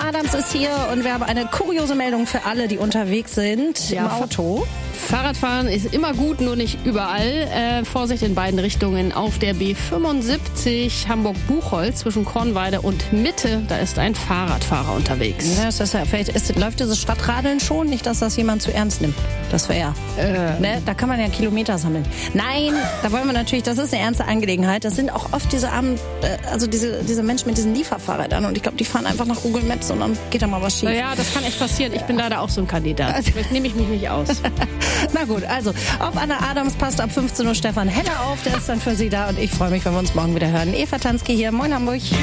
Adams ist hier und wir haben eine kuriose Meldung für alle, die unterwegs sind im Auto. Fahrradfahren ist immer gut, nur nicht überall. Vorsicht in beiden Richtungen. Auf der B75 Hamburg-Buchholz zwischen Kornweide und Mitte, da ist ein Fahrradfahrer unterwegs. Ja, vielleicht läuft dieses Stadtradeln schon, nicht, dass das jemand zu ernst nimmt. Das wäre ne? Da kann man ja Kilometer sammeln. Nein, da wollen wir natürlich, das ist eine ernste Angelegenheit. Das sind auch oft diese armen, diese Menschen mit diesen Lieferfahrrädern und ich glaube, die fahren einfach nach Google Maps und dann geht da mal was schief. Ja, das kann echt passieren. Ich bin leider auch so ein Kandidat. Vielleicht nehme ich mich nicht aus. Na gut, also auf Anna Adams passt ab 15 Uhr Stefan Heller auf, der ist dann für Sie da und ich freue mich, wenn wir uns morgen wieder hören. Eva Tansky hier, moin Hamburg.